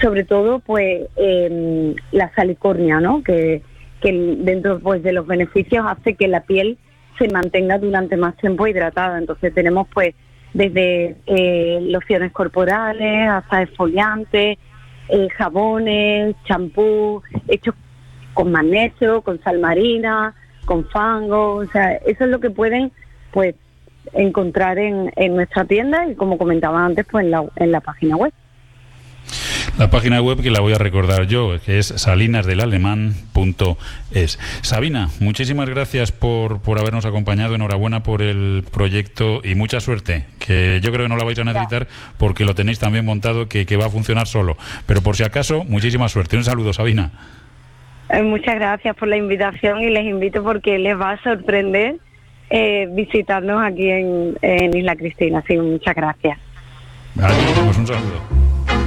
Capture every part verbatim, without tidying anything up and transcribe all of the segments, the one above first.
sobre todo pues eh, la salicornia, ¿no? Que, que dentro pues de los beneficios hace que la piel se mantenga durante más tiempo hidratada. Entonces tenemos pues desde eh, lociones corporales hasta exfoliantes, eh, jabones, champú, hechos con magnesio, con sal marina, con fango. O sea, eso es lo que pueden pues encontrar en, en nuestra tienda y, como comentaba antes, pues en la, en la página web. La página web, que la voy a recordar yo, que es salinas del alemán punto es. Sabina, muchísimas gracias por, por habernos acompañado. Enhorabuena por el proyecto y mucha suerte, que yo creo que no la vais a necesitar porque lo tenéis también montado, que, que va a funcionar solo. Pero por si acaso, muchísima suerte. Un saludo, Sabina. Eh, muchas gracias por la invitación y les invito porque les va a sorprender eh, visitarnos aquí en, en Isla Cristina. Así que muchas gracias. Vale, pues un saludo.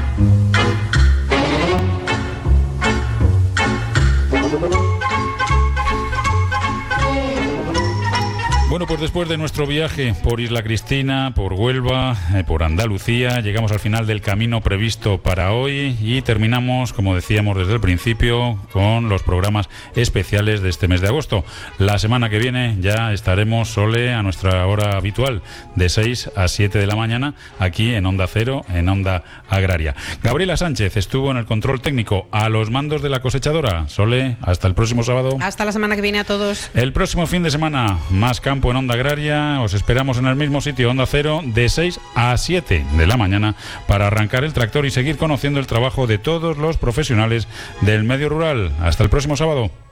Bueno, pues después de nuestro viaje por Isla Cristina, por Huelva, eh, por Andalucía, llegamos al final del camino previsto para hoy y terminamos, como decíamos desde el principio, con los programas especiales de este mes de agosto. La semana que viene ya estaremos, Sole, a nuestra hora habitual, de seis a siete de la mañana, aquí en Onda Cero, en Onda Agraria. Gabriela Sánchez estuvo en el control técnico a los mandos de la cosechadora. Sole, hasta el próximo sábado. Hasta la semana que viene a todos. El próximo fin de semana, más campo en Onda Agraria. Os esperamos en el mismo sitio, Onda Cero, de seis a siete de la mañana, para arrancar el tractor y seguir conociendo el trabajo de todos los profesionales del medio rural. Hasta el próximo sábado.